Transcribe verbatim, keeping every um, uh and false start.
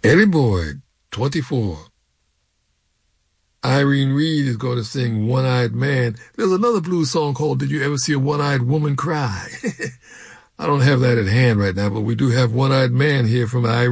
Eddie Boyd, twenty-four. Irene Reed is going to sing One-Eyed Man. There's another blues song called Did You Ever See a One-Eyed Woman Cry? I don't have that at hand right now, but we do have One-Eyed Man here from Irene.